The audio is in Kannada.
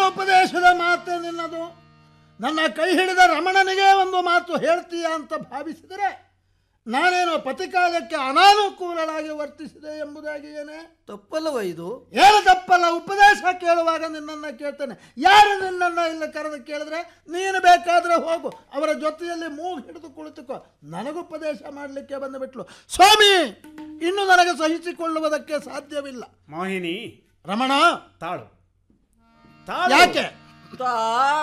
ಉಪದೇಶದ ಮಾತೆ ನಿನ್ನದು. ನನ್ನ ಕೈ ಹಿಡಿದ ರಮಣನಿಗೆ ಒಂದು ಮಾತು ಹೇಳ್ತೀಯ ಅಂತ ಭಾವಿಸಿದರೆ ನಾನೇನೋ ಪತಿಕಾಲಕ್ಕೆ ಅನಾನುಕೂಲರಾಗಿ ವರ್ತಿಸಿದೆ ಎಂಬುದಾಗಿ ಏನೇ ತಪ್ಪಲ್ಲವ ಇದು? ಏನು ತಪ್ಪಲ್ಲ. ಉಪದೇಶ ಕೇಳುವಾಗ ನಿನ್ನನ್ನು ಕೇಳ್ತೇನೆ. ಯಾರು ನಿನ್ನನ್ನು ಇಲ್ಲ ಕರೆದು ಕೇಳಿದ್ರೆ ನೀನು ಬೇಕಾದರೆ ಹೋಗು, ಅವರ ಜೊತೆಯಲ್ಲಿ ಮೂಗು ಹಿಡಿದು ಕುಳಿತುಕೋ. ನನಗುಪದೇಶ ಮಾಡಲಿಕ್ಕೆ ಬಂದುಬಿಟ್ಲು. ಸ್ವಾಮಿ, ಇನ್ನು ನನಗೆ ಸಹಿಸಿಕೊಳ್ಳುವುದಕ್ಕೆ ಸಾಧ್ಯವಿಲ್ಲ. ಮೋಹಿನಿ, ರಮಣ ತಾಳು. ಯಾಕೆ?